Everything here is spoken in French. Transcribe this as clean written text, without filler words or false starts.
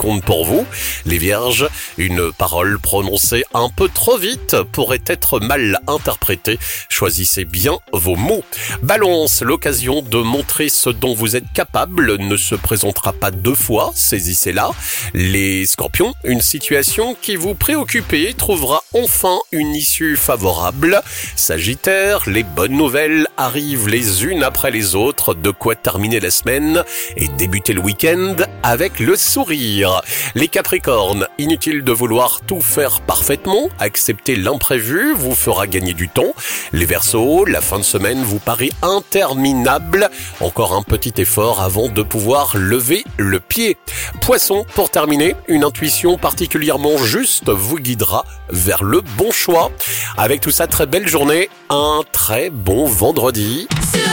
compte pour vous. Les Vierges, une parole prononcée un peu trop vite pourrait être mal interprétée. Choisissez bien vos mots. Balance, l'occasion de montrer ce dont vous êtes capable ne se présentera pas deux fois, saisissez-la. Les Scorpions, une situation qui vous préoccupait trouvera enfin une issue favorable. Sagittaire, les bonnes nouvelles arrivent les unes après les autres, de quoi terminer la semaine et débuter le week-end avec le sourire. Les Capricornes, inutile de vouloir tout faire parfaitement, accepter l'imprévu vous fera gagner du temps. Les Verseaux, la fin de semaine vous paraît interminable, encore un petit effort avant de pouvoir lever le pied. Poissons, pour terminer, une intuition particulièrement juste vous guidera vers le bon choix. Avec tout ça, très belle journée, un très bon vendredi.